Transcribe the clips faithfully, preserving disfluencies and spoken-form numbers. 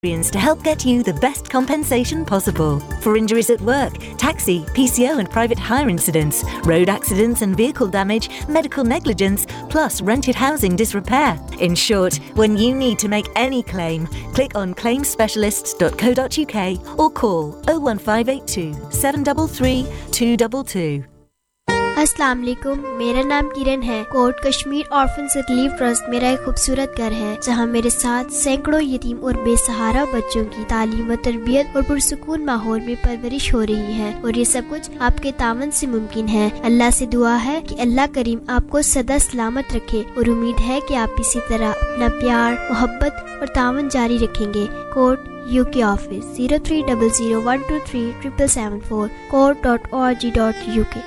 to help get you the best compensation possible. For injuries at work, taxi, P C O and private hire incidents, road accidents and vehicle damage, medical negligence, plus rented housing disrepair. In short, when you need to make any claim, click on claim specialists dot co dot uk or call oh one five eight two, seven three three, two two two. अस्सलाम वालेकुम, मेरा नाम किरण है। Coat Kashmir orphans relief trust मेरा एक खूबसूरत घर है जहां मेरे साथ सैकड़ों यतीम और बेसहारा बच्चों की तालीम व तरबियत और पुरसुकून माहौल में परवरिश हो रही है और ये सब कुछ आपके तावन से मुमकिन है। अल्लाह से दुआ है कि अल्लाह करीम आपको सदा सलामत रखे और उम्मीद है कि आप इसी तरह अपना प्यार, मोहब्बत और तावन जारी रखेंगे। Coat UK office zero three double zero one two three triple seven four coat dot O R G dot U के।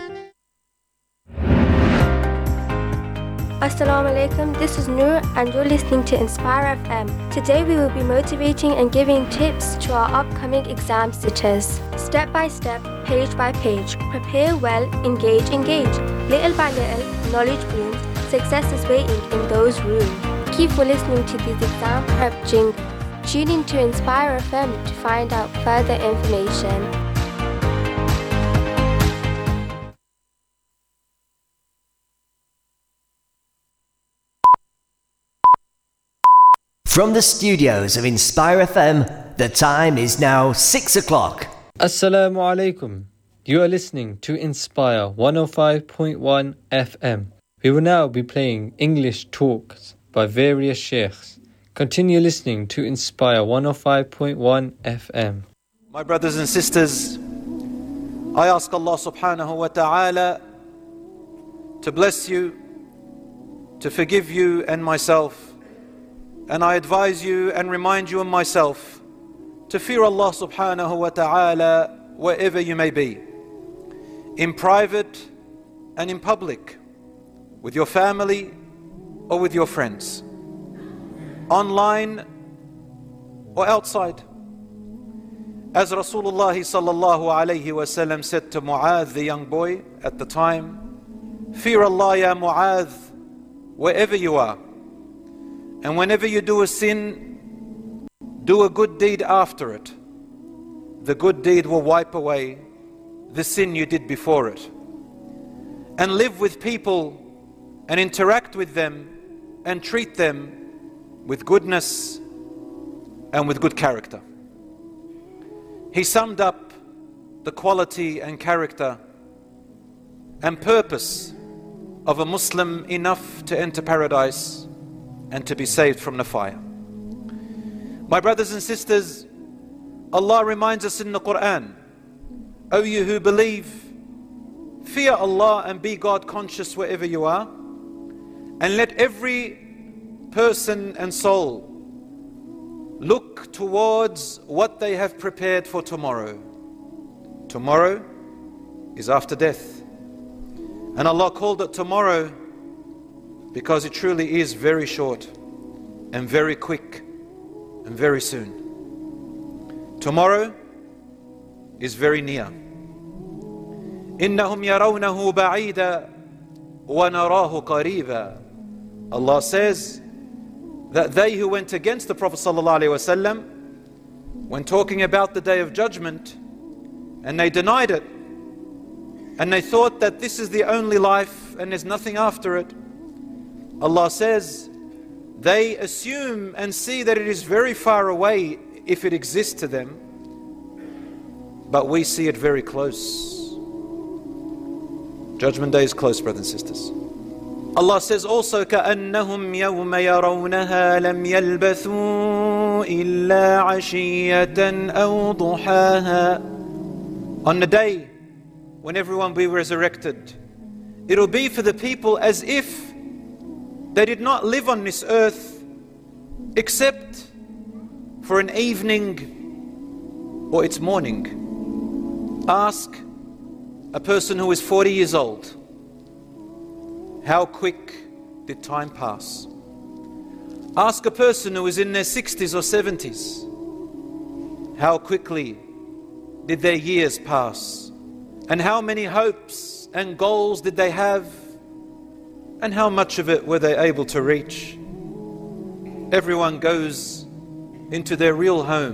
Assalamu alaikum, this is Noor and you're listening to Inspire F M. Today we will be motivating and giving tips to our upcoming exam sitters. Step by step, page by page, prepare well, engage, engage. Little by little, knowledge blooms, success is waiting in those rooms. Keep for listening to these exam prep jingles. Tune in to Inspire F M to find out further information. From the studios of Inspire F M, the time is now six o'clock. Assalamu alaikum. You are listening to Inspire one oh five point one F M. We will now be playing English talks by various sheikhs. Continue listening to Inspire one oh five point one F M. My brothers and sisters, I ask Allah subhanahu wa ta'ala to bless you, to forgive you and myself. And I advise you and remind you and myself to fear Allah subhanahu wa ta'ala wherever you may be, in private and in public, with your family or with your friends, online or outside. As Rasulullah sallallahu alayhi wa sallam said to Mu'adh, the young boy at the time, fear Allah ya Mu'adh wherever you are. And whenever you do a sin, do a good deed after it. The good deed will wipe away the sin you did before it. And live with people and interact with them and treat them with goodness and with good character. He summed up the quality and character and purpose of a Muslim enough to enter paradise and to be saved from the fire. My brothers and sisters, Allah reminds us in the Quran, O you who believe, fear Allah and be God conscious wherever you are, and let every person and soul look towards what they have prepared for tomorrow. Tomorrow is after death. And Allah called it tomorrow because it truly is very short and very quick and very soon. Tomorrow is very near. إِنَّهُمْ يَرَوْنَهُ بَعِيدًا وَنَرَاهُ قَرِيبًا. Allah says that they who went against the Prophet ﷺ when talking about the Day of Judgment, and they denied it, and they thought that this is the only life and there's nothing after it, Allah says they assume and see that it is very far away if it exists to them, but we see it very close. Judgment Day is close, brothers and sisters. Allah says also, كَأَنَّهُمْ يَوْمَ يَرَوْنَهَا لَمْ يَلْبَثُوا إِلَّا عَشِيَّةً أَوْ ضُحَاهَا. On the day when everyone will be resurrected, it will be for the people as if they did not live on this earth except for an evening or its morning. Ask a person who is forty years old, how quick did time pass? Ask a person who is in their sixties or seventies, how quickly did their years pass? And how many hopes and goals did they have? And how much of it were they able to reach? Everyone goes into their real home.